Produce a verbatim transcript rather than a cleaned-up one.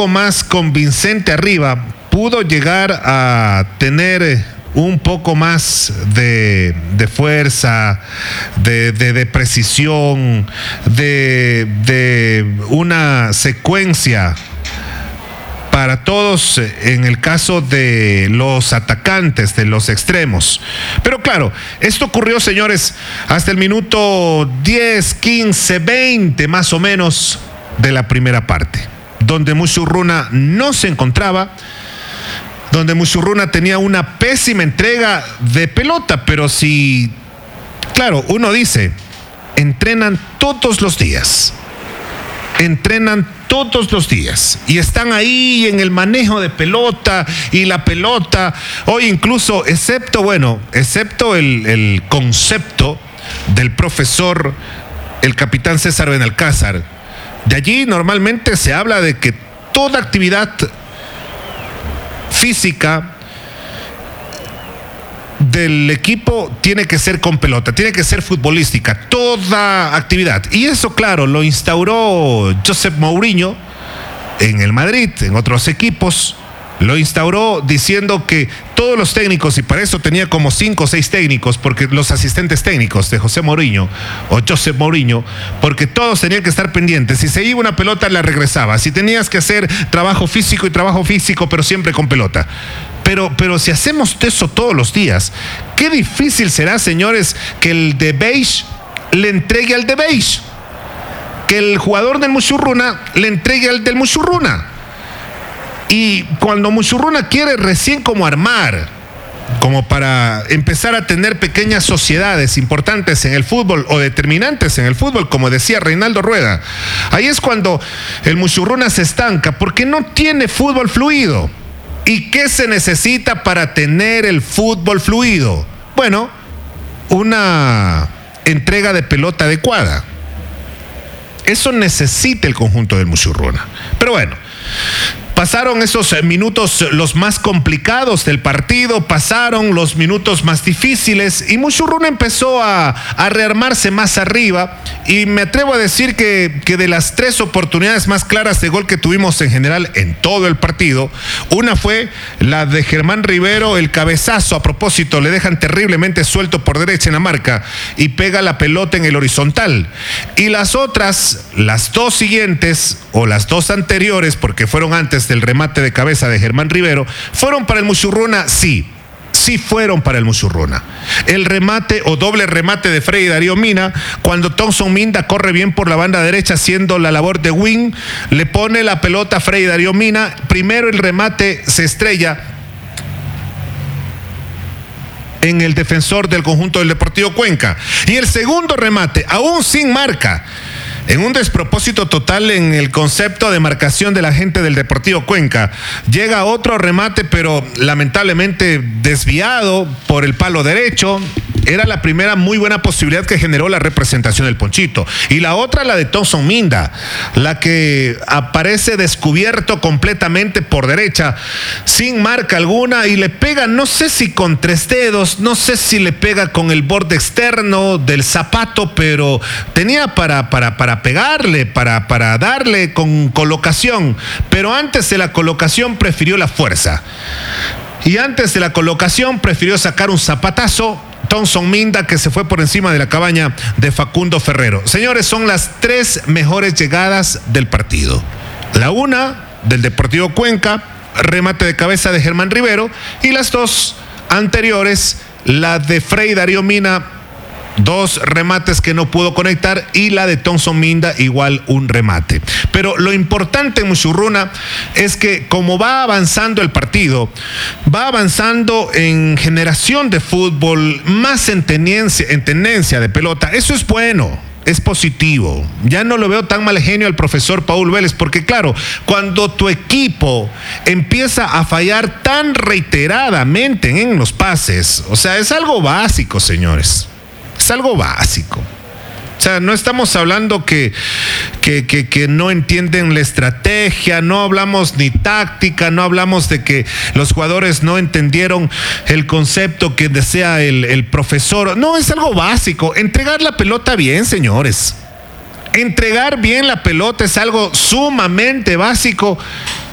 poco más convincente arriba, pudo llegar a tener un poco más de, de fuerza, de, de, de precisión, de, de una secuencia para todos en el caso de los atacantes, de los extremos. Pero claro, esto ocurrió, señores, hasta el minuto diez, quince, veinte más o menos de la primera parte, donde Musurruna no se encontraba, donde Musurruna tenía una pésima entrega de pelota, pero si, claro, uno dice, entrenan todos los días, entrenan todos los días y están ahí en el manejo de pelota y la pelota, hoy incluso, excepto, bueno, excepto el, el concepto del profesor, el capitán César Benalcázar, de allí normalmente se habla de que toda actividad física del equipo tiene que ser con pelota, tiene que ser futbolística, toda actividad. Y eso, claro, lo instauró Josep Mourinho en el Madrid, en otros equipos. Lo instauró diciendo que todos los técnicos, y para eso tenía como cinco o seis técnicos, porque los asistentes técnicos de José Mourinho o Josep Mourinho, porque todos tenían que estar pendientes. Si se iba una pelota, la regresaba. Si tenías que hacer trabajo físico y trabajo físico, pero siempre con pelota. Pero, pero si hacemos eso todos los días, qué difícil será, señores, que el de beige le entregue al de beige, que el jugador del Musurruna le entregue al del Musurruna. Y cuando Musurruna quiere recién como armar, como para empezar a tener pequeñas sociedades importantes en el fútbol o determinantes en el fútbol, como decía Reinaldo Rueda, ahí es cuando el Musurruna se estanca, porque no tiene fútbol fluido. ¿Y qué se necesita para tener el fútbol fluido? Bueno, una entrega de pelota adecuada. Eso necesita el conjunto del Musurruna. Pero bueno, pasaron esos minutos los más complicados del partido, pasaron los minutos más difíciles y Musurruna empezó a, a rearmarse más arriba, y me atrevo a decir que, que de las tres oportunidades más claras de gol que tuvimos en general en todo el partido, una fue la de Germán Rivero, el cabezazo, a propósito, le dejan terriblemente suelto por derecha en la marca y pega la pelota en el horizontal. Y las otras, las dos siguientes o las dos anteriores, porque fueron antes del remate de cabeza de Germán Rivero, fueron para el Musurruna, sí, sí fueron para el Musurruna. El remate o doble remate de Freddy Darío Mina, cuando Thompson Minda corre bien por la banda derecha haciendo la labor de wing, le pone la pelota a Freddy Darío Mina, primero el remate se estrella en el defensor del conjunto del Deportivo Cuenca, y el segundo remate, aún sin marca, en un despropósito total en el concepto de marcación de la gente del Deportivo Cuenca, llega otro remate, pero lamentablemente desviado por el palo derecho. Era la primera muy buena posibilidad que generó la representación del Ponchito. Y la otra, la de Thompson Minda, la que aparece descubierto completamente por derecha, sin marca alguna, y le pega, no sé si con tres dedos, no sé si le pega con el borde externo del zapato, pero tenía para, para, para pegarle, para, para darle con colocación. Pero antes de la colocación prefirió la fuerza. Y antes de la colocación prefirió sacar un zapatazo Thompson Minda, que se fue por encima de la cabaña de Facundo Ferrero. Señores, son las tres mejores llegadas del partido. La una del Deportivo Cuenca, remate de cabeza de Germán Rivero, y las dos anteriores, la de Freddy Darío Mina, dos remates que no pudo conectar, y la de Thompson Minda, igual un remate. Pero lo importante en Musurruna es que, como va avanzando el partido, va avanzando en generación de fútbol, más en tenencia, en tenencia de pelota. Eso es bueno, es positivo. Ya no lo veo tan mal genio al profesor Paul Vélez, porque claro, cuando tu equipo empieza a fallar tan reiteradamente en los pases, o sea, es algo básico, señores. Es algo básico. O sea, no estamos hablando que, que, que, que no entienden la estrategia, no hablamos ni táctica, no hablamos de que los jugadores no entendieron el concepto que desea el, el profesor. No, es algo básico. Entregar la pelota bien, señores. Entregar bien la pelota es algo sumamente básico